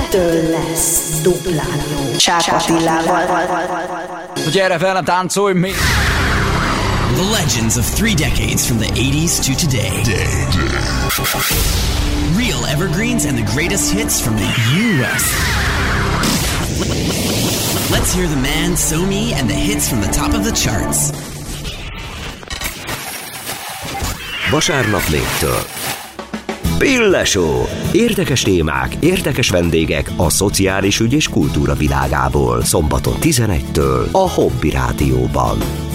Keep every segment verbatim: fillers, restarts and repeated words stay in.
Ettől lesz duplán jó. Csák Attilával. Gyere velem, táncolj még! The legends of three decades from the eighties to today. Real evergreens and the greatest hits from the U S. Let's hear the man, Somi, and the hits from the top of the charts. Vasárnap négytől. Pille Show. Érdekes témák, érdekes vendégek a szociális ügy és kultúra világából. Szombaton tizenegytől a Hobby Rádióban.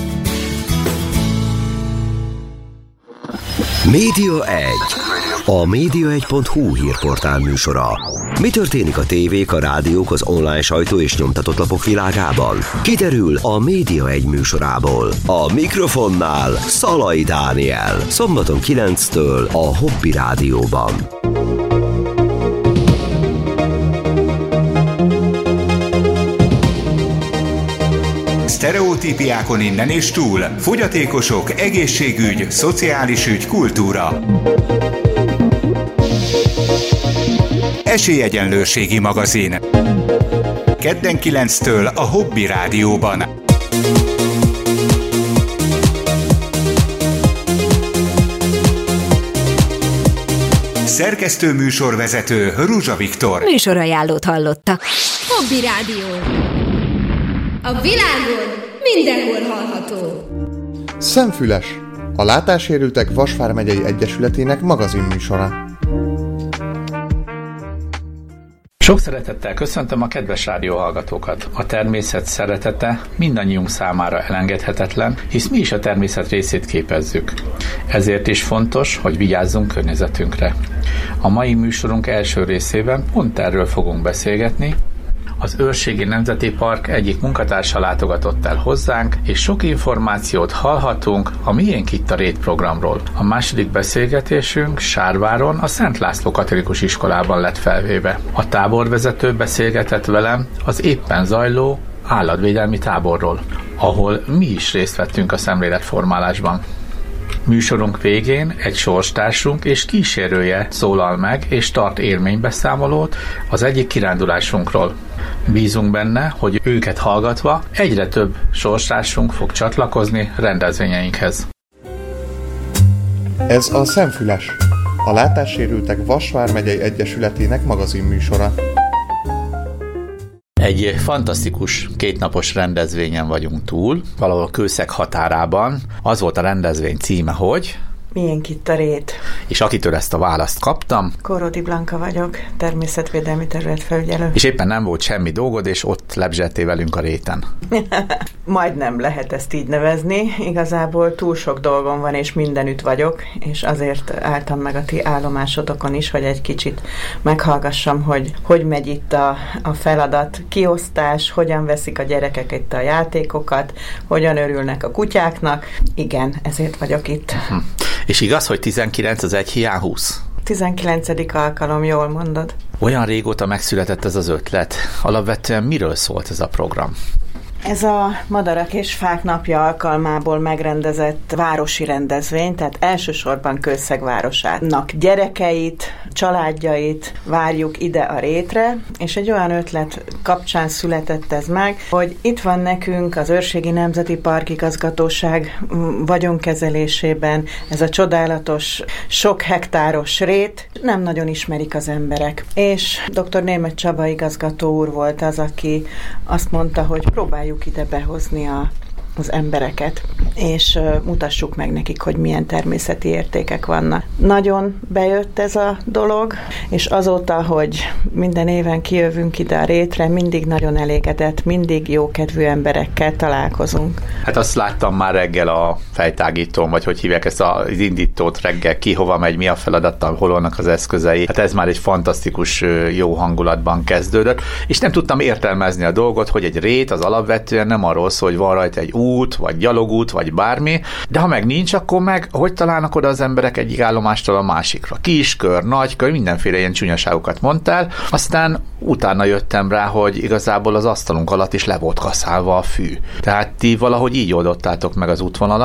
Média egy. A média egy pont hu hírportál műsora. Mi történik a tévék, a rádiók, az online sajtó és nyomtatott lapok világában? Kiderül a Média egy műsorából. A mikrofonnál Szalai Dániel. Szombaton kilenctől a Hobby Rádióban. Sztereotípiákon innen és túl. Fogyatékosok, egészségügy, szociális ügy, kultúra. Esélyegyenlőségi magazin. Kedden kilenctől a Hobby Rádióban. Szerkesztő műsorvezető Ruzsa Viktor. Műsorajánlót hallottak. Hobby Rádió. A világon mindenhol hallható. Szemfüles. A Látássérültek Vasvármegyei Egyesületének magazinműsora. Sok szeretettel köszöntöm a kedves rádióhallgatókat. A természet szeretete mindannyiunk számára elengedhetetlen, hisz mi is a természet részét képezzük. Ezért is fontos, hogy vigyázzunk környezetünkre. A mai műsorunk első részében pont erről fogunk beszélgetni. Az Őrségi Nemzeti Park egyik munkatársa látogatott el hozzánk, és sok információt hallhatunk a Miénk itt a Rét programról. A második beszélgetésünk Sárváron, a Szent László Katolikus Iskolában lett felvéve. A táborvezető beszélgetett velem az éppen zajló állatvédelmi táborról, ahol mi is részt vettünk a szemléletformálásban. Műsorunk végén egy sorstársunk és kísérője szólal meg és tart élménybeszámolót az egyik kirándulásunkról. Bízunk benne, hogy őket hallgatva egyre több sorstársunk fog csatlakozni rendezvényeinkhez. Ez a Szemfüles. A Látássérültek Vasvármegyei Egyesületének magazinműsora. Egy fantasztikus kétnapos rendezvényen vagyunk túl, valahol Kőszeg határában. Az volt a rendezvény címe, hogy... Miénk itt a Rét. És akitől ezt a választ kaptam... Kóródi Blanka vagyok, természetvédelmi területfelügyelő. És éppen nem volt semmi dolgod, és ott lebzseltél velünk a réten. Majdnem lehet ezt így nevezni. Igazából túl sok dolgom van, és mindenütt vagyok, és azért álltam meg a ti állomásotokon is, hogy egy kicsit meghallgassam, hogy hogy megy itt a, a feladat kiosztás, hogyan veszik a gyerekek itt a játékokat, hogyan örülnek a kutyáknak. Igen, ezért vagyok itt. Hm. És igaz, hogy tizenkilenc az egy hiány húsz? tizenkilencedik alkalom, jól mondod. Olyan régóta megszületett ez az ötlet. Alapvetően miről szólt ez a program? Ez a Madarak és Fák napja alkalmából megrendezett városi rendezvény, tehát elsősorban Kőszeg városának gyerekeit, családjait várjuk ide a Rétre, és egy olyan ötlet kapcsán született ez meg, hogy itt van nekünk az Őrségi Nemzeti Park Igazgatóság vagyonkezelésében ez a csodálatos, sok hektáros rét, nem nagyon ismerik az emberek. És dr. Németh Csaba igazgató úr volt az, aki azt mondta, hogy próbáljuk ide behozni a, az embereket, és uh, mutassuk meg nekik, hogy milyen természeti értékek vannak. Nagyon bejött ez a dolog, és azóta, hogy minden éven kijövünk ide a Rétre, mindig nagyon elégedett, mindig jókedvű emberekkel találkozunk. Hát azt láttam már reggel a fejtágítón, vagy hogy hívják ezt az indítót reggel, ki hova megy, mi a feladattal, hol vannak az eszközei. Hát ez már egy fantasztikus jó hangulatban kezdődött, és nem tudtam értelmezni a dolgot, hogy egy rét az alapvetően nem arról szól, hogy van rajta egy út, vagy gyalogút, vagy bármi, de ha meg nincs, akkor meg hogy találnak oda az emberek egyik állomástól a másikra? Kiskör, nagykör, mindenféle ilyen csúnyaságokat mondtál, aztán utána jöttem rá, hogy igazából az asztalunk alatt is le volt kaszálva a fű. Tehát ti valahogy így oldottátok meg az útvonalat,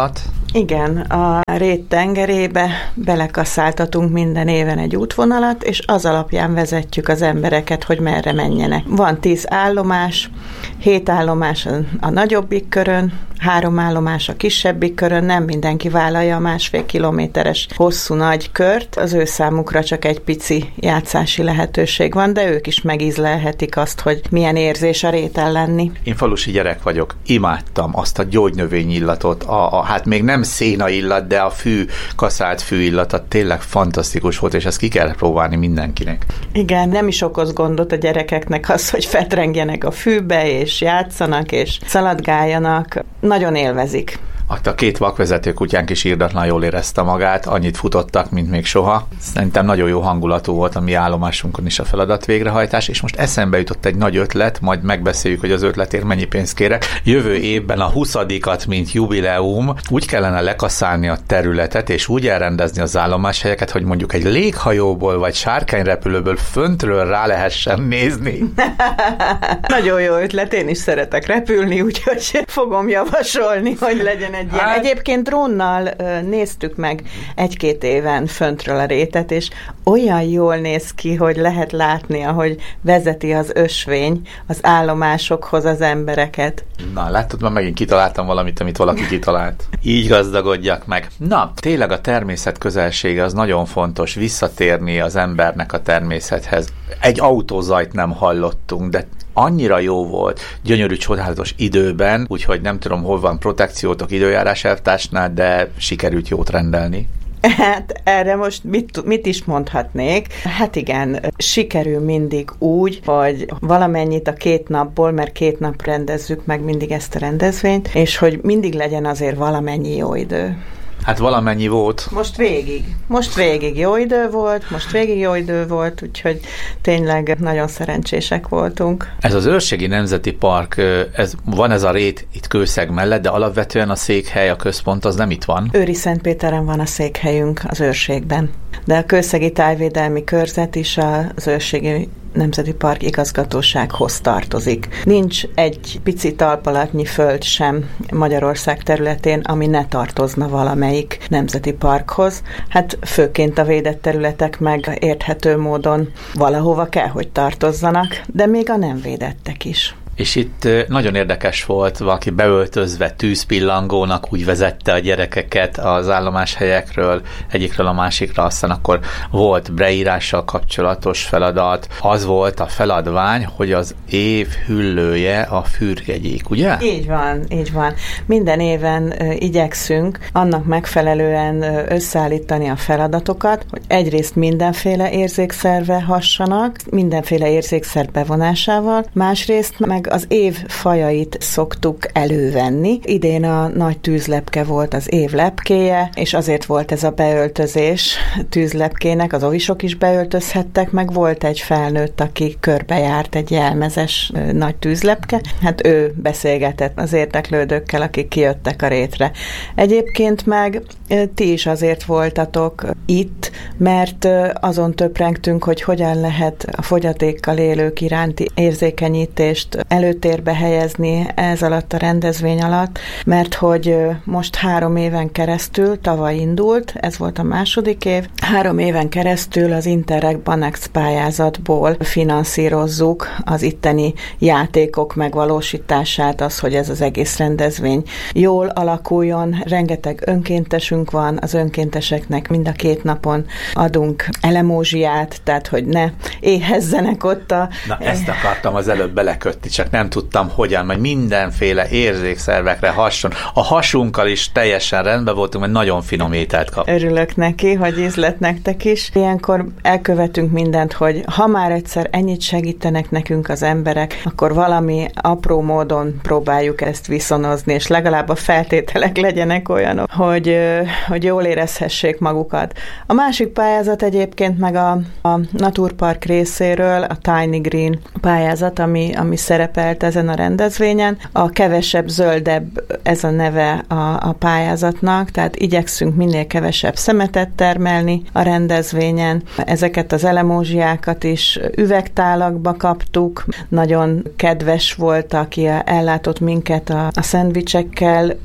Igen, a Rét tengerébe belekaszáltatunk minden éven egy útvonalat, és az alapján vezetjük az embereket, hogy merre menjenek. Van tíz állomás, hét állomás a nagyobbik körön, három állomás a kisebbik körön, nem mindenki vállalja a másfél kilométeres hosszú nagy kört, az ő számukra csak egy pici játszási lehetőség van, de ők is megízlelhetik azt, hogy milyen érzés a réten lenni. Én falusi gyerek vagyok, imádtam azt a gyógynövény illatot, a, a, hát még nem széna illat, de a fű, kaszált fű illata tényleg fantasztikus volt, és ezt ki kell próbálni mindenkinek. Igen, nem is okoz gondot a gyerekeknek az, hogy fetrengjenek a fűbe, és játszanak, és szaladgáljanak. Nagyon élvezik. A két vakvezető kutyánk is irdatlan jól érezte magát, annyit futottak, mint még soha. Szerintem nagyon jó hangulatú volt a mi állomásunkon is a feladat végrehajtás, és most eszembe jutott egy nagy ötlet, majd megbeszéljük, hogy az ötletért mennyi pénzt kérek. Jövő évben a huszadikat, mint jubileum, úgy kellene lekaszálni a területet, és úgy elrendezni az állomáshelyeket, hogy mondjuk egy léghajóból, vagy sárkányrepülőből föntről rá lehessen nézni. Nagyon jó ötlet, én is szeretek repülni, úgyhogy fogom javasolni, hogy legyen egy ilyen. Hát... Egyébként drónnal uh, néztük meg egy-két éven föntről a rétet, és olyan jól néz ki, hogy lehet látni, ahogy vezeti az ösvény az állomásokhoz az embereket. Na, látod, már megint kitaláltam valamit, amit valaki kitalált. Így gazdagodjak meg. Na, tényleg a természet közelsége az nagyon fontos, visszatérni az embernek a természethez. Egy autózajt nem hallottunk, de annyira jó volt, gyönyörű, csodálatos időben, úgyhogy nem tudom, hol van protekciótok időjárás elvtársnál, de sikerült jót rendelni. Hát erre most mit, mit is mondhatnék? Hát igen, sikerül mindig úgy, hogy valamennyit a két napból, mert két nap rendezzük meg mindig ezt a rendezvényt, és hogy mindig legyen azért valamennyi jó idő. Hát valamennyi volt. Most végig. Most végig jó idő volt, most végig jó idő volt, úgyhogy tényleg nagyon szerencsések voltunk. Ez az Őrségi Nemzeti Park, ez, van ez a rét itt Kőszeg mellett, de alapvetően a székhely, a központ az nem itt van. Őriszentpéteren van a székhelyünk az őrségben, de a Kőszegi Tájvédelmi Körzet is az Őrségi Nemzeti Park igazgatósághoz tartozik. Nincs egy pici talpalatnyi föld sem Magyarország területén, ami ne tartozna valamelyik nemzeti parkhoz. Hát főként a védett területek meg érthető módon valahova kell, hogy tartozzanak, de még a nem védettek is. És itt nagyon érdekes volt, valaki beöltözve tűzpillangónak úgy vezette a gyerekeket az állomáshelyekről egyikről a másikra, aztán akkor volt breírással kapcsolatos feladat. Az volt a feladvány, hogy az év hüllője a fürgegyék, ugye? Így van, így van. Minden éven ö, igyekszünk annak megfelelően ö, összeállítani a feladatokat, hogy egyrészt mindenféle érzékszerve hassanak, mindenféle érzékszer bevonásával, másrészt meg az év fajait szoktuk elővenni. Idén a nagy tűzlepke volt az év lepkéje, és azért volt ez a beöltözés tűzlepkének, az ovisok is beöltözhettek, meg volt egy felnőtt, aki körbejárt egy jelmezes nagy tűzlepke. Hát ő beszélgetett az érdeklődőkkel, akik kijöttek a rétre. Egyébként meg ti is azért voltatok itt, mert azon töprengtünk, hogy hogyan lehet a fogyatékkal élők iránti érzékenyítést előtérbe helyezni ez alatt a rendezvény alatt, mert hogy most három éven keresztül, tavaly indult, ez volt a második év, három éven keresztül az Interreg Banex pályázatból finanszírozzuk az itteni játékok megvalósítását, az, hogy ez az egész rendezvény jól alakuljon. Rengeteg önkéntesünk van, az önkénteseknek mind a két napon adunk elemózsiát, tehát hogy ne éhezzenek ott a... Na, ezt akartam az előbb belekötni, csak nem tudtam hogyan, mert mindenféle érzékszervekre hason. A hasunkkal is teljesen rendben voltunk, mert nagyon finom ételt kap. Örülök neki, hogy ízlet nektek is. Ilyenkor elkövetünk mindent, hogy ha már egyszer ennyit segítenek nekünk az emberek, akkor valami apró módon próbáljuk ezt viszonozni, és legalább a feltételek legyenek olyanok, hogy, hogy jól érezhessék magukat. A másik pályázat egyébként meg a, a Naturpark részéről, a Tiny Green pályázat, ami, ami szerepelt ezen a rendezvényen. A kevesebb, zöldebb ez a neve a, a pályázatnak, tehát igyekszünk minél kevesebb szemetet termelni a rendezvényen. Ezeket az elemózsiákat is üvegtálakba kaptuk. Nagyon kedves volt, aki ellátott minket a, a szendvicsekkel.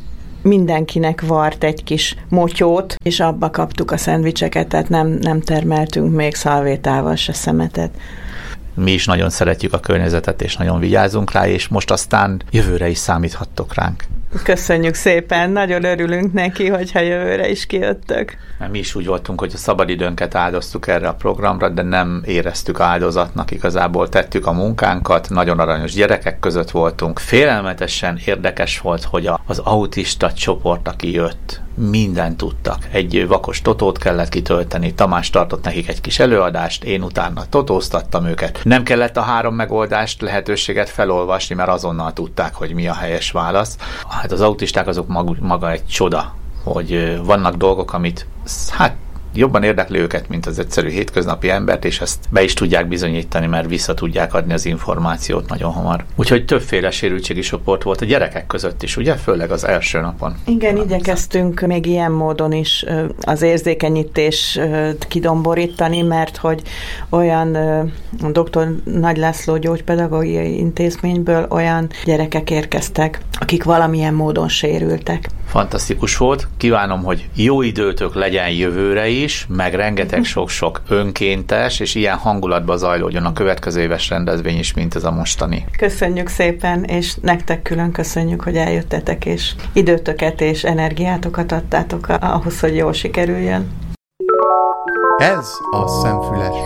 mindenkinek vart egy kis motyót, és abba kaptuk a szendvicseket, tehát nem, nem termeltünk még szalvétával se szemetet. Mi is nagyon szeretjük a környezetet, és nagyon vigyázunk rá, és most aztán jövőre is számíthattok ránk. Köszönjük szépen, nagyon örülünk neki, hogyha jövőre is kijöttök. Mi is úgy voltunk, hogy a szabadidőnket áldoztuk erre a programra, de nem éreztük áldozatnak, igazából tettük a munkánkat, nagyon aranyos gyerekek között voltunk. Félelmetesen érdekes volt, hogy az autista csoport, aki jött, mindent tudtak. Egy vakos totót kellett kitölteni, Tamás tartott nekik egy kis előadást, én utána totóztattam őket. Nem kellett a három megoldást, lehetőséget felolvasni, mert azonnal tudták, hogy mi a helyes válasz. Hát az autisták azok maga, maga egy csoda, hogy vannak dolgok, amit hát jobban érdekli őket, mint az egyszerű hétköznapi embert, és ezt be is tudják bizonyítani, mert vissza tudják adni az információt nagyon hamar. Úgyhogy többféle sérültségi csoport volt a gyerekek között is, ugye? Főleg az első napon. Igen, igyekeztünk még ilyen módon is az érzékenyítést kidomborítani, mert hogy olyan doktor Nagy László gyógypedagógiai intézményből olyan gyerekek érkeztek, akik valamilyen módon sérültek. Fantasztikus volt. Kívánom, hogy jó időtök legyen jövőre is, meg rengeteg sok-sok önkéntes, és ilyen hangulatba zajlódjon a következő éves rendezvény is, mint ez a mostani. Köszönjük szépen, és nektek külön köszönjük, hogy eljöttetek, és időtöket és energiátokat adtátok ahhoz, hogy jól sikerüljön. Ez a Szemfüles.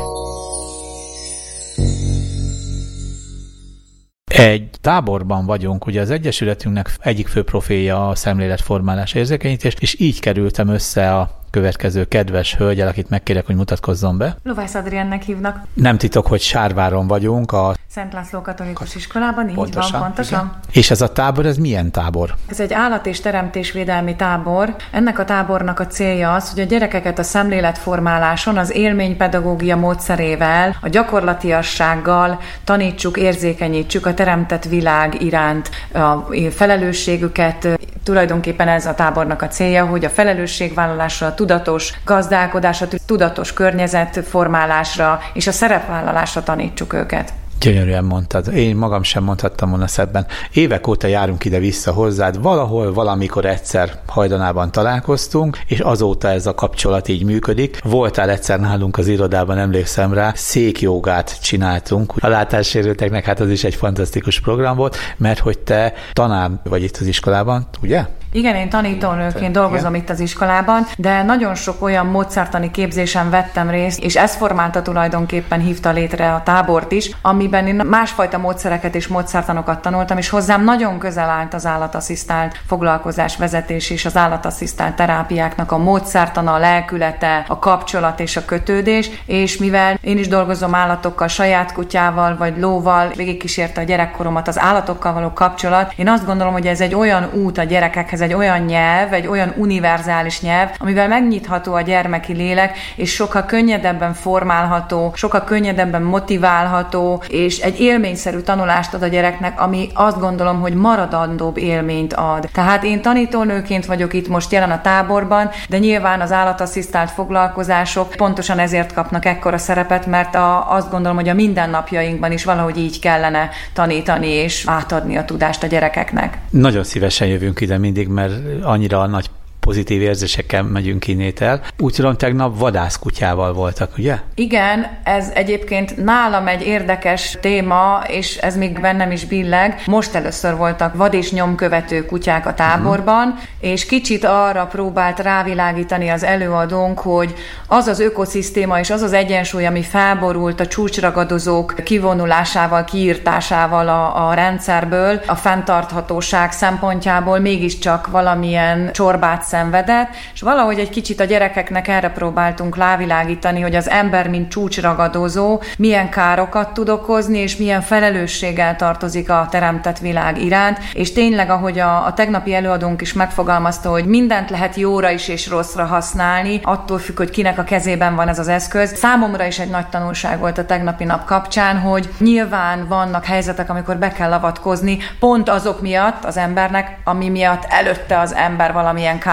Egy táborban vagyunk, ugye az Egyesületünknek egyik fő profilja a szemléletformálás érzékenyítés, és így kerültem össze a következő kedves hölgyel, akit megkérek, hogy mutatkozzon be. Lovász Adriennek hívnak. Nem titok, hogy Sárváron vagyunk, a Szent László Katolikus Iskolában, így pontosan, van, pontosan. Igen. És ez a tábor, ez milyen tábor? Ez egy állat- és teremtésvédelmi tábor. Ennek a tábornak a célja az, hogy a gyerekeket a szemléletformáláson az élménypedagógia módszerével, a gyakorlatiassággal tanítsuk, érzékenyítsük a teremtett világ iránt a felelősségüket. Tulajdonképpen ez a tábornak a célja, hogy a felelősségvállalásra, a tudatos gazdálkodásra, a tudatos környezetformálásra és a szerepvállalásra tanítsuk őket. Gyönyörűen mondtad. Én magam sem mondhattam volna szebben. Évek óta járunk ide-vissza hozzád, valahol, valamikor egyszer hajdanában találkoztunk, és azóta ez a kapcsolat így működik. Voltál egyszer nálunk az irodában, emlékszem rá, székjogát csináltunk. A látássérülteknek hát az is egy fantasztikus program volt, mert hogy te tanár vagy itt az iskolában, ugye? Igen, én tanítónőként dolgozom itt az iskolában, de nagyon sok olyan módszertani képzésen vettem részt, és ez formálta tulajdonképpen, hívta létre a tábort is, amiben én másfajta módszereket és módszertanokat tanultam, és hozzám nagyon közel állt az állatasszisztált foglalkozás vezetés és az állatasszisztált terápiáknak a módszertana, a lelkülete, a kapcsolat és a kötődés, és mivel én is dolgozom állatokkal, saját kutyával vagy lóval, végigkísérte a gyerekkoromat az állatokkal való kapcsolat, én azt gondolom, hogy ez egy olyan út a gyerekekhez, egy olyan nyelv, egy olyan univerzális nyelv, amivel megnyitható a gyermeki lélek, és sokkal könnyedebben formálható, sokkal könnyedebben motiválható, és egy élményszerű tanulást ad a gyereknek, ami azt gondolom, hogy maradandóbb élményt ad. Tehát én tanítónőként vagyok itt most jelen a táborban, de nyilván az állatasszisztált foglalkozások pontosan ezért kapnak ekkora szerepet, mert a, azt gondolom, hogy a mindennapjainkban is valahogy így kellene tanítani és átadni a tudást a gyerekeknek. Nagyon szívesen jövünk ide mindig, mert annyira nagy pozitív érzésekkel megyünk innét el. Úgy tudom, tegnap vadászkutyával voltak, ugye? Igen, ez egyébként nálam egy érdekes téma, és ez még bennem is billeg. Most először voltak vad- és nyomkövető kutyák a táborban, uh-huh. és kicsit arra próbált rávilágítani az előadónk, hogy az az ökoszisztéma és az az egyensúly, ami felborult a csúcsragadozók kivonulásával, kiírtásával a, a rendszerből, a fenntarthatóság szempontjából mégiscsak valamilyen csorbát szenvedett, és valahogy egy kicsit a gyerekeknek erre próbáltunk rávilágítani, hogy az ember, mint csúcsragadozó, milyen károkat tud okozni, és milyen felelősséggel tartozik a teremtett világ iránt, és tényleg, ahogy a, a tegnapi előadónk is megfogalmazta, hogy mindent lehet jóra is és rosszra használni, attól függ, hogy kinek a kezében van ez az eszköz. Számomra is egy nagy tanulság volt a tegnapi nap kapcsán, hogy nyilván vannak helyzetek, amikor be kell avatkozni, pont azok miatt az embernek, ami miatt előtte az ember valamilyen kár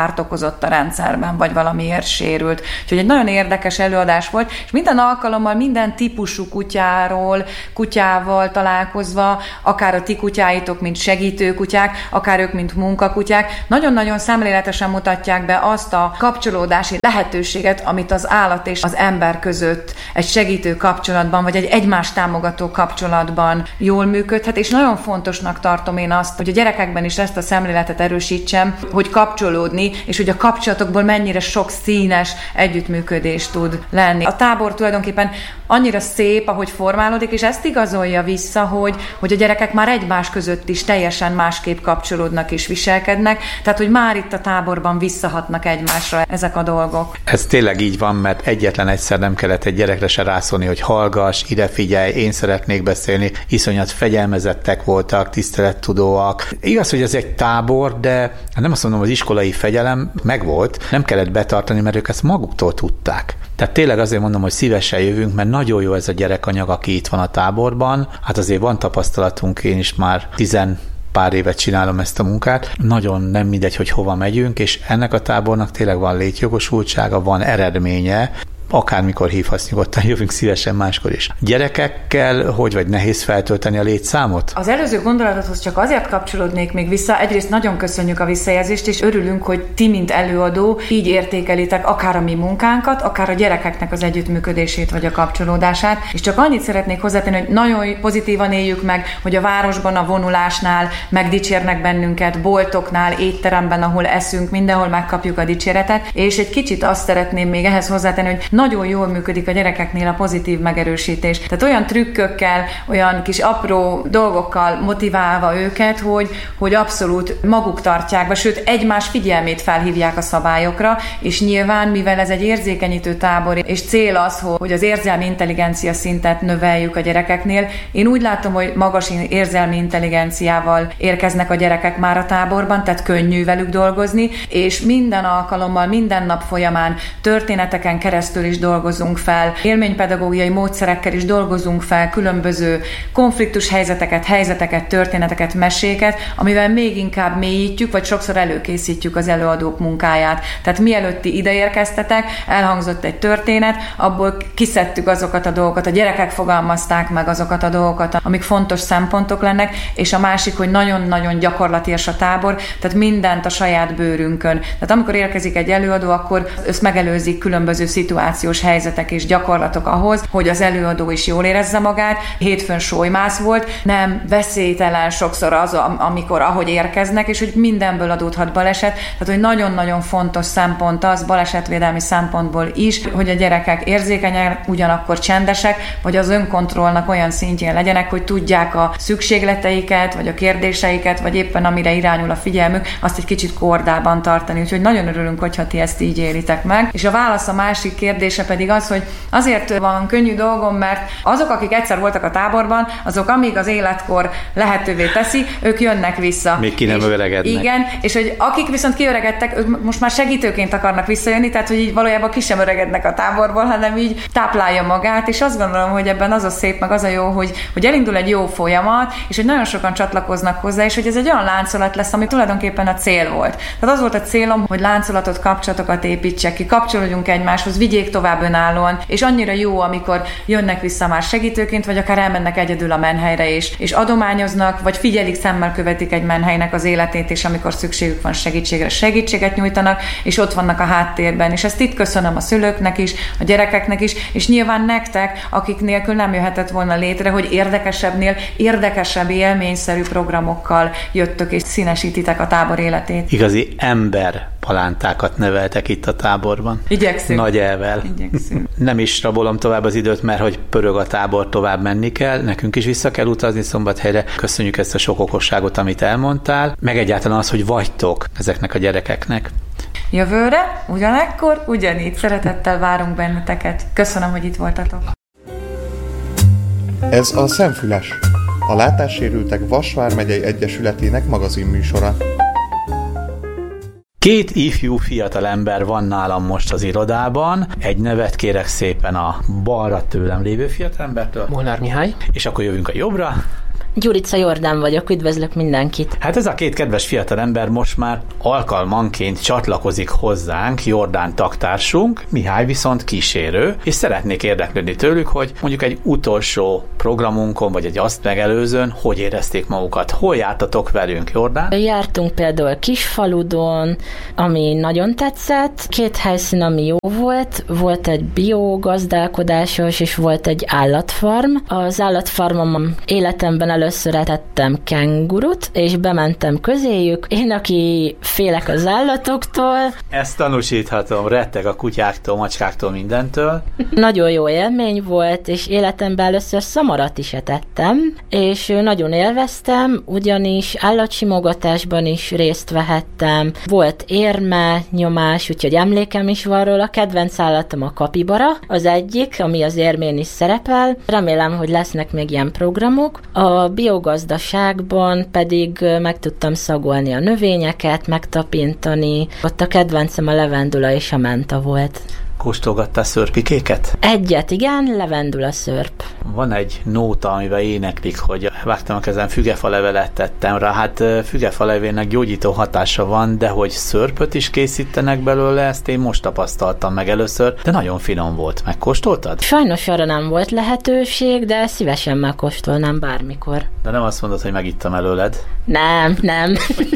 kárt okozott a rendszerben, vagy valamiért sérült. Úgyhogy egy nagyon érdekes előadás volt, és minden alkalommal minden típusú kutyáról, kutyával találkozva, akár a ti kutyáitok, mint segítő kutyák, akár ők, mint munkakutyák, nagyon-nagyon szemléletesen mutatják be azt a kapcsolódási lehetőséget, amit az állat és az ember között egy segítő kapcsolatban, vagy egy egymást támogató kapcsolatban jól működhet, és nagyon fontosnak tartom én azt, hogy a gyerekekben is ezt a szemléletet erősítsem, hogy kapcsolódni, és hogy a kapcsolatokból mennyire sok színes együttműködés tud lenni. A tábor tulajdonképpen annyira szép, ahogy formálódik, és ezt igazolja vissza, hogy, hogy a gyerekek már egymás között is teljesen másképp kapcsolódnak és viselkednek, tehát hogy már itt a táborban visszahatnak egymásra ezek a dolgok. Ez tényleg így van, mert egyetlen egyszer nem kellett egy gyerekre se rászólni, hogy hallgass, ide figyelj, én szeretnék beszélni, iszonyat fegyelmezettek voltak, tisztelettudóak. Igaz, hogy ez egy tábor, de nem azt mondom, az iskolai fegyelem megvolt, nem kellett betartani, mert ők ezt maguktól tudták. Tehát tényleg azért mondom, hogy szívesen jövünk, mert nagyon jó ez a gyerekanyag, aki itt van a táborban. Hát azért van tapasztalatunk, én is már tizen pár évet csinálom ezt a munkát. Nagyon nem mindegy, hogy hova megyünk, és ennek a tábornak tényleg van létjogosultsága, van eredménye, akármikor hívhatsz, nyugodtan jövünk szívesen máskor is. Gyerekekkel hogy vagy nehéz feltölteni a létszámot? Az előző gondolathoz csak azért kapcsolódnék még vissza. Egyrészt nagyon köszönjük a visszajelzést, és örülünk, hogy ti, mint előadó, így értékelitek akár a mi munkánkat, akár a gyerekeknek az együttműködését vagy a kapcsolódását. És csak annyit szeretnék hozzátenni, hogy nagyon pozitívan éljük meg, hogy a városban, a vonulásnál megdicsérnek bennünket, boltoknál, étteremben, ahol eszünk, mindenhol megkapjuk a dicséretet. És egy kicsit azt szeretném még ehhez hozzátenni, hogy nagyon jól működik a gyerekeknél a pozitív megerősítés. Tehát olyan trükkökkel, olyan kis apró dolgokkal motiválva őket, hogy, hogy abszolút maguk tartják be, sőt egymás figyelmét felhívják a szabályokra, és nyilván, mivel ez egy érzékenyítő tábor, és cél az, hogy az érzelmi intelligencia szintet növeljük a gyerekeknél, én úgy látom, hogy magas érzelmi intelligenciával érkeznek a gyerekek már a táborban, tehát könnyű velük dolgozni, és minden alkalommal, minden nap folyamán történeteken keresztül is dolgozunk fel, élménypedagógiai módszerekkel is dolgozunk fel különböző konfliktus helyzeteket, helyzeteket, történeteket, meséket, amivel még inkább mélyítjük, vagy sokszor előkészítjük az előadók munkáját. Tehát mielőtt ti ideérkeztetek, elhangzott egy történet, abból kiszedtük azokat a dolgokat, a gyerekek fogalmazták meg azokat a dolgokat, amik fontos szempontok lennek, és a másik, hogy nagyon-nagyon gyakorlatias a tábor, tehát mindent a saját bőrünkön. Tehát amikor érkezik egy előadó, akkor ezt megelőzik különböző szituációs helyzetek és gyakorlatok ahhoz, hogy az előadó is jól érezze magát. Hétfőn sólymász volt, nem veszélytelen sokszor az, amikor ahogy érkeznek, és hogy mindenből adódhat baleset. Tehát, hogy nagyon-nagyon fontos szempont az, balesetvédelmi szempontból is, hogy a gyerekek érzékenyek, ugyanakkor csendesek, vagy az önkontrollnak olyan szintjén legyenek, hogy tudják a szükségleteiket, vagy a kérdéseiket, vagy éppen amire irányul a figyelmük, azt egy kicsit kordában tartani. Úgyhogy nagyon örülünk, hogyha ti ezt így élitek meg. És a válasz a másik kérdése pedig az, hogy azért van könnyű dolgom, mert azok, akik egyszer voltak a táborban, azok amíg az életkor lehetővé teszi, ők jönnek vissza. Még ki nem öregednek. Igen, és hogy akik viszont kiöregedtek, ők most már segítőként akarnak visszajönni, tehát hogy így valójában ki sem öregednek a táborból, hanem így táplálja magát, és azt gondolom, hogy ebben az a szép, meg az a jó, hogy, hogy elindul egy jó folyamat, és hogy nagyon sokan csatlakoznak hozzá, és hogy ez egy olyan láncolat lesz, ami tulajdonképpen a cél volt. Tehát az volt a célom, hogy láncolatot, kapcsolatokat építsek ki, kapcsolódjunk egymáshoz, vigyék tovább önállóan, és annyira jó, amikor jönnek vissza már segítőként, vagy akár elmennek egyedül a menhelyre is, és adományoznak, vagy figyelik, szemmel követik egy menhelynek az életét, és amikor szükségük van segítségre, segítséget nyújtanak, és ott vannak a háttérben. És ezt itt köszönöm a szülőknek is, a gyerekeknek is, és nyilván nektek, akik nélkül nem jöhetett volna létre, hogy érdekesebbnél érdekesebb, élményszerű programokkal jöttök, és színesítitek a tábor életét. Igazi ember palántákat neveltek itt a táborban. Igyekszünk. Nagy elvel. Igyekszünk. Nem is rabolom tovább az időt, mert hogy pörög a tábor, tovább menni kell. Nekünk is vissza kell utazni Szombathelyre. Köszönjük ezt a sok okosságot, amit elmondtál. Meg egyáltalán az, hogy vagytok ezeknek a gyerekeknek. Jövőre, ugyanekkor, ugyanígy szeretettel várunk benneteket. Köszönöm, hogy itt voltatok. Ez a Szemfüles, a Látássérültek Vas vármegyei Egyesületének magazinműsora. Két ifjú fiatalember van nálam most az irodában. Egy nevet kérek szépen a balra tőlem lévő fiatalembertől. Molnár Mihály. És akkor jövünk a jobbra. Gyurica Jordán vagyok, üdvözlök mindenkit. Hát ez a két kedves fiatalember most már alkalmanként csatlakozik hozzánk, Jordán taktársunk, Mihály viszont kísérő, és szeretnék érdeklődni tőlük, hogy mondjuk egy utolsó programunkon, vagy egy azt megelőzőn, hogy érezték magukat. Hol jártatok velünk, Jordán? Jártunk például Kisfaludon, ami nagyon tetszett, két helyszín, ami jó volt, volt egy biogazdálkodásos, és volt egy állatfarm. Az állatfarmon életemben először etettem kengurut, és bementem közéjük. Én, aki félek az állatoktól. Ezt tanúsíthatom, retteg a kutyáktól, macskáktól, mindentől. Nagyon jó élmény volt, és életemben először szamarat is etettem, és nagyon élveztem, ugyanis állatsimogatásban is részt vehettem. Volt érme, nyomás, úgyhogy emlékem is van róla. Kedvenc állatom a kapibara, az egyik, ami az érmén is szerepel. Remélem, hogy lesznek még ilyen programok. A biogazdaságban pedig meg tudtam szagolni a növényeket, megtapintani. Ott a kedvencem a levendula és a menta volt. Kóstolgattál szörpikéket? Egyet, igen, levendula szörp. Van egy nóta, amivel éneklik, hogy vágtam a kezem, fügefalevelet tettem rá. Hát fügefalevének gyógyító hatása van, de hogy szörpöt is készítenek belőle, ezt én most tapasztaltam meg először, de nagyon finom volt. Megkóstoltad? Sajnos arra nem volt lehetőség, de szívesen megkóstolnám bármikor. De nem azt mondod, hogy megittam előled? Nem, nem.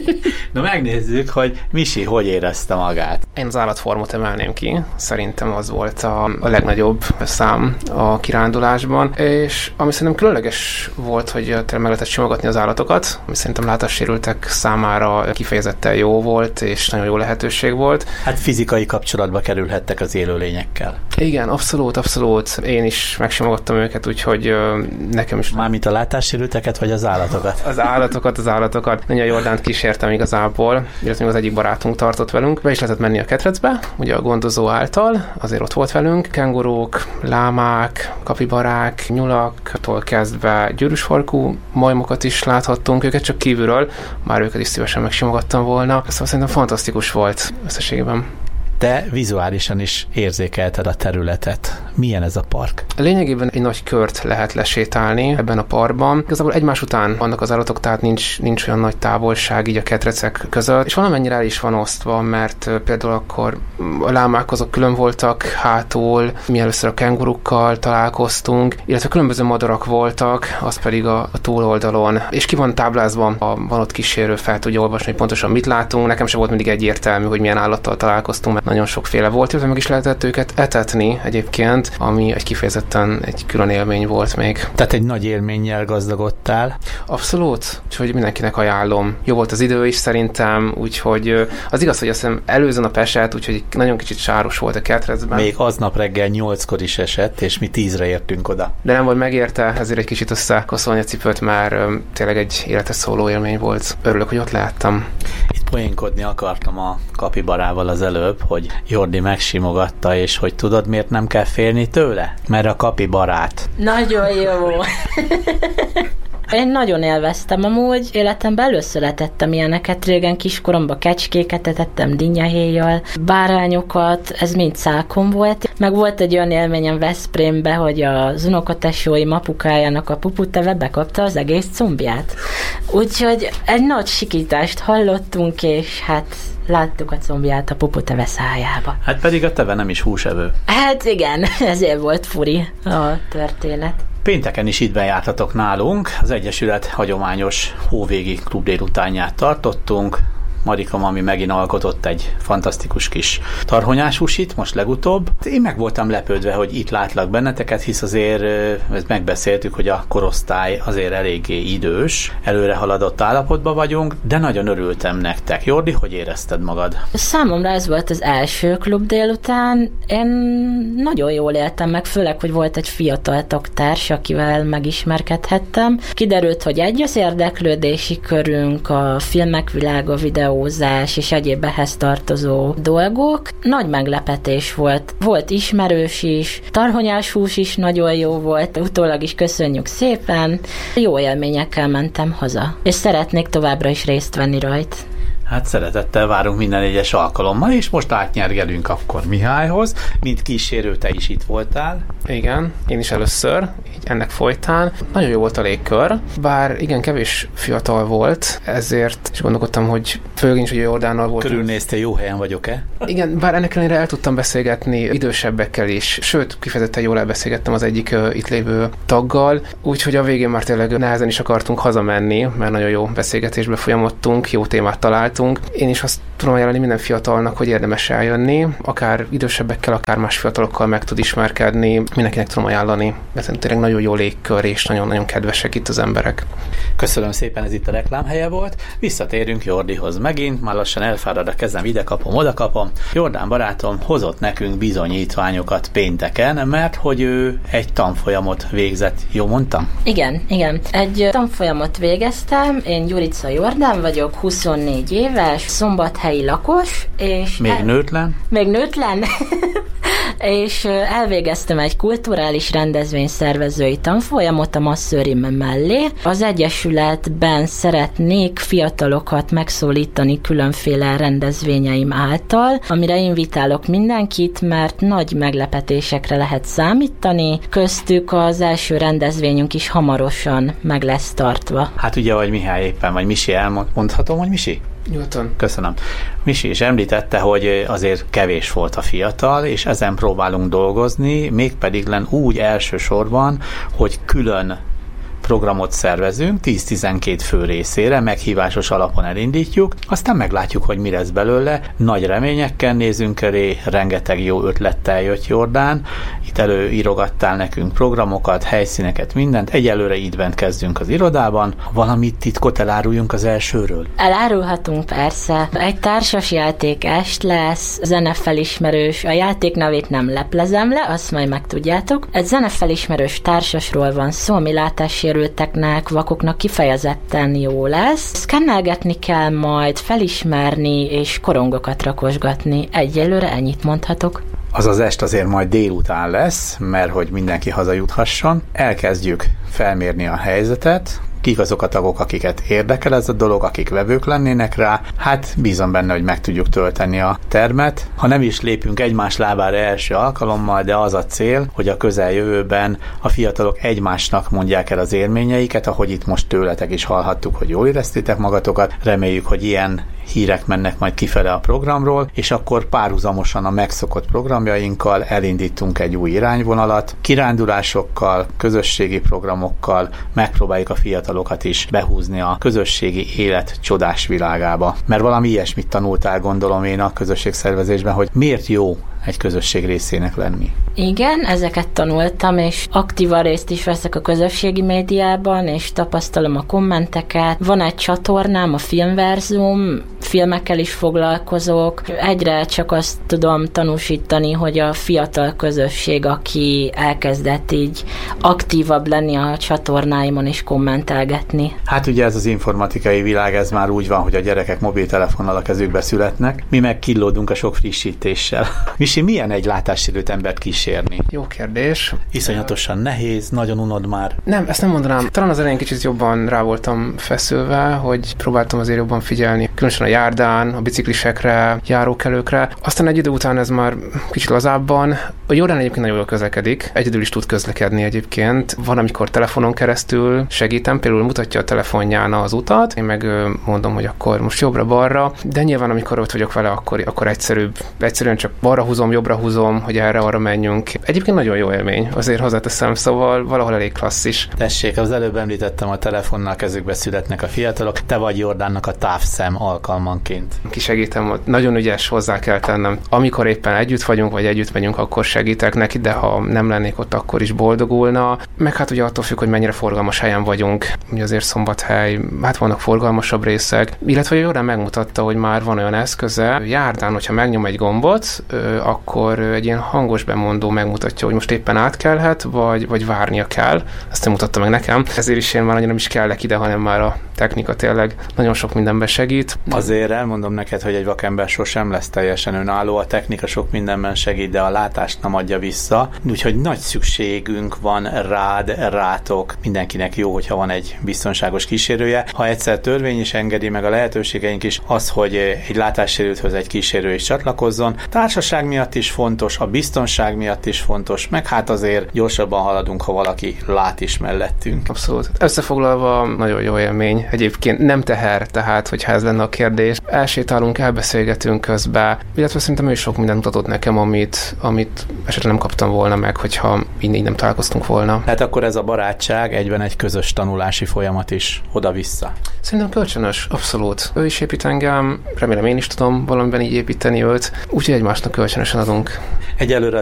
Na megnézzük, hogy Misi hogy érezte magát. Én az állatformot emelném ki. Szerintem az volt a, a legnagyobb szám a kirándulásban, és ami szerintem különleges volt, hogy tényleg meg lehetett simogatni az állatokat, ami szerintem látássérültek számára kifejezetten jó volt, és nagyon jó lehetőség volt. Hát fizikai kapcsolatba kerülhettek az élőlényekkel. Igen, abszolút, abszolút. Én is megsimogattam őket, úgyhogy nekem is... Mármint a látássérülteket, vagy az állatokat? Az állatokat, az állatokat. Nagyon Jordánt kísértem igazából, illetve az egyik barátunk tartott velünk. Be is lehetett menni a ketrecbe, ugye a gondozó által, azért ott volt velünk. Kenguruk, lámák, kapibarák, nyulaktól kezdve gyűrűsfarkú majmokat is láthattunk, őket csak kívülről, már őket is szívesen megsimogattam volna. Szóval szerintem fantasztikus volt összességében. Te vizuálisan is érzékelted a területet. Milyen ez a park? Lényegében egy nagy kört lehet lesétálni ebben a parkban. Igazából egymás után vannak az állatok, tehát nincs, nincs olyan nagy távolság így a ketrecek között, és valamennyire el is van osztva, mert például akkor a lámák azok külön voltak hátul, mi először a kengurukkal találkoztunk, illetve különböző madarak voltak, az pedig a, a túloldalon. És ki van táblázva, a van ott kísérő fel tudja olvasni, hogy pontosan mit látunk. Nekem sem volt mindig egyértelmű, hogy milyen állattal találkoztunk, mert nagyon sokféle volt, illetve meg is lehetett őket etetni egyébként, ami egy kifejezetten egy külön élmény volt még. Tehát egy nagy élménnyel gazdagodtál? Abszolút, úgyhogy mindenkinek ajánlom. Jó volt az idő is szerintem, úgyhogy az igaz, hogy azt hiszem előző nap esett, úgyhogy nagyon kicsit sáros volt a ketrecben. Még aznap reggel nyolckor is esett, és mi tízre értünk oda. De nem volt megérte, ezért egy kicsit összekoszolni a cipőt, mert tényleg egy életes szóló élmény volt. Örülök, hogy ott lehettem. Itt poénkodni akartam a kapibarával az előbb, hogy Jordi megsimogatta, és hogy tudod, miért nem kell félni tőle? Mert a kapibarát. Nagyon jó. Én nagyon élveztem amúgy, életemben először etettem ilyeneket, régen kiskoromban kecskéket etettem dinnyahéjjal, bárányokat, ez mind szákon volt. Meg volt egy olyan élményem Veszprémbe, hogy az unokatesóim apukájának a puputeve bekapta az egész combját. Úgyhogy egy nagy sikítást hallottunk, és hát láttuk a combját a puputeve szájába. Hát pedig a teve nem is húsevő. Hát igen, ezért volt furi a történet. Pénteken is itt bejártatok nálunk, az Egyesület hagyományos hóvégi klub délutánját tartottunk. Marika mami megint alkotott egy fantasztikus kis tarhonyás húsit, most legutóbb. Én meg voltam lepődve, hogy itt látlak benneteket, hisz azért ezt megbeszéltük, hogy a korosztály azért eléggé idős, előre haladott állapotban vagyunk, de nagyon örültem nektek. Jordi, hogy érezted magad? Számomra ez volt az első klub délután. Én nagyon jól éltem meg, főleg, hogy volt egy fiatal tagtárs, akivel megismerkedhettem. Kiderült, hogy egy az érdeklődési körünk, a filmek világa, videó, és egyéb ehhez tartozó dolgok. Nagy meglepetés volt. Volt ismerős is, tarhonyás hús is nagyon jó volt, utólag is köszönjük szépen. Jó élményekkel mentem haza, és szeretnék továbbra is részt venni rajta. Hát szeretettel várunk minden egyes alkalommal, és most átnyergelünk akkor Mihályhoz, mint kísérő te is itt voltál. Igen, én is először, így ennek folytán. Nagyon jó volt a légkör, bár igen, kevés fiatal volt, ezért is gondolkodtam, hogy főleg is, hogy Jordánnal volt. Körülnéztél, jó helyen vagyok-e? Igen, bár ennek ellenére el tudtam beszélgetni idősebbekkel is, sőt, kifejezetten jól elbeszélgettem az egyik uh, itt lévő taggal, úgyhogy a végén már tényleg nehezen is akartunk hazamenni, mert nagyon jó beszélgetésbe folyamodtunk, jó témát találtunk. Én is azt tudom ajánlani minden fiatalnak, hogy érdemes eljönni, akár idősebbekkel, akár más fiatalokkal meg tud ismerkedni, mindenkinek tudom ajánlani, mert tényleg nagyon jó légkör, és nagyon-nagyon kedvesek itt az emberek. Köszönöm szépen, ez itt a reklámhelye volt. Visszatérünk Jordihoz megint, már lassan elfárad a kezem, ide kapom, oda kapom. Jordán barátom hozott nekünk bizonyítványokat pénteken, mert hogy ő egy tanfolyamot végzett. Jó mondtam? Igen, igen. Egy tanfolyamot végeztem, én Gyurica Jordán vagyok, huszonnégy éves, szombathelyi lakos, és... Még el... nőtlen? Még nőtlen? és elvégeztem egy kulturális rendezvényszervezői tanfolyamot a masszőrim mellé. Az Egyesületben szeretnék fiatalokat megszólítani különféle rendezvényeim által, amire invitálok mindenkit, mert nagy meglepetésekre lehet számítani. Köztük az első rendezvényünk is hamarosan meg lesz tartva. Hát ugye, vagy Mihály éppen, vagy Misi elmondhatom, hogy Misi? Nyugodtan. Köszönöm. Misi is említette, hogy azért kevés volt a fiatal, és ezen próbálunk dolgozni, mégpedig len úgy elsősorban, hogy külön programot szervezünk, tíz-tizenkét fő részére, meghívásos alapon elindítjuk, aztán meglátjuk, hogy mi lesz belőle. Nagy reményekkel nézünk elé, rengeteg jó ötlettel jött Jordán, itt előírogattál nekünk programokat, helyszíneket, mindent, egyelőre így bent kezdünk az irodában. Valamit titkot eláruljunk az elsőről? Elárulhatunk persze. Egy társas játékest lesz, zenefelismerős, a játék nevét nem leplezem le, azt majd megtudjátok. Egy zenefelismerős társasról van szó, ami látássérülteknek, vakoknak kifejezetten jó lesz. Szkennelgetni kell majd, felismerni és korongokat rakosgatni. Egyelőre ennyit mondhatok. Az az est azért majd délután lesz, mert hogy mindenki hazajuthasson. Elkezdjük felmérni a helyzetet, kik azok a tagok, akiket érdekel ez a dolog, akik vevők lennének rá. Hát bízom benne, hogy meg tudjuk tölteni a termet. Ha nem is lépünk egymás lábára első alkalommal, de az a cél, hogy a közeljövőben a fiatalok egymásnak mondják el az élményeiket, ahogy itt most tőletek is hallhattuk, hogy jól éreztétek magatokat. Reméljük, hogy ilyen hírek mennek majd kifele a programról, és akkor párhuzamosan a megszokott programjainkkal elindítunk egy új irányvonalat, kirándulásokkal, közösségi programokkal megpróbáljuk a fiatalokat is behúzni a közösségi élet csodás világába. Mert valami ilyesmit tanultál, gondolom én a közösségszervezésben, hogy miért jó egy közösség részének lenni. Igen, ezeket tanultam, és aktívan részt is veszek a közösségi médiában, és tapasztalom a kommenteket. Van egy csatornám, a Filmverzum, filmekkel is foglalkozok. Egyre csak azt tudom tanúsítani, hogy a fiatal közösség, aki elkezdett így aktívabb lenni a csatornáimon és kommentelgetni. Hát ugye ez az informatikai világ, ez már úgy van, hogy a gyerekek mobiltelefonnal a kezükbe születnek, mi meg killódunk a sok frissítéssel. Misi, milyen egy látássérült embert kísérni? Jó kérdés. Iszonyatosan nehéz, nagyon unod már. Nem, ezt nem mondanám. Talán az elején kicsit jobban rá voltam feszülve, hogy próbáltam azért jobban figyelni, különösen a járdán, a biciklisekre, járókelőkre. Aztán egy idő után ez már kicsit lazábban. A Jordán egyébként nagyon jól közlekedik, egyedül is tud közlekedni egyébként. Van, amikor telefonon keresztül segítem, például mutatja a telefonján az utat, én meg mondom, hogy akkor most jobbra-balra, de nyilván amikor ott vagyok vele, akkor, akkor egyszerűbb, egyszerűen csak balra húzom, jobbra húzom, hogy erre-arra menjünk. Egyébként nagyon jó élmény, azért hozzáteszem, szóval valahol elég klasszis. Tessék, az előbb említettem, a telefonnal kezükbe születnek a fiatalok, te vagy Jordánnak a távszem alkalmanként. Kisegítem, hogy nagyon ügyes, hozzá kell tennem. Amikor éppen együtt vagyunk, vagy együtt megyünk, akkor segítek neki, de ha nem lennék ott, akkor is boldogulna. Meg hát ugye attól függ, hogy mennyire forgalmas helyen vagyunk. Ugye azért Szombathely, hát vannak forgalmasabb részek, illetve Jordán megmutatta, hogy már van olyan eszköze, járdán, hogyha megnyom egy gombot, akkor egy ilyen hangos bemondó megmutatja, hogy most éppen átkelhet, vagy, vagy várnia kell. Ezt nem mutatta meg nekem. Ezért is én már nagyon nem is kellek ide, hanem már a technika tényleg nagyon sok mindenben segít. Azért elmondom neked, hogy egy vakember sosem lesz teljesen önálló, a technika sok mindenben segít, de a látást nem adja vissza. Úgyhogy nagy szükségünk van rád, rátok. Mindenkinek jó, hogyha van egy biztonságos kísérője. Ha egyszer törvény is engedi, meg a lehetőségeink is, az, hogy egy látássérülthöz egy kísérő is csatlakozzon. Társaság miatt is fontos, a biztonság miatt is fontos, meg hát azért gyorsabban haladunk, ha valaki lát is mellettünk. Abszolút. Összefoglalva nagyon jó élmény. Egyébként nem teher, tehát hogyha ez lenne a kérdés. Elsétálunk, elbeszélgetünk közben, illetve szerintem ő is sok mindent mutatott nekem, amit, amit esetleg nem kaptam volna meg, hogyha így nem találkoztunk volna. Hát akkor ez a barátság egyben egy közös tanulási folyamat is oda-vissza. Szerintem kölcsönös, abszolút. Ő is épít engem, remélem én is tudom valamiben így építeni őt, úgyhogy egymásnak kölcsönösen adunk. Egyelőre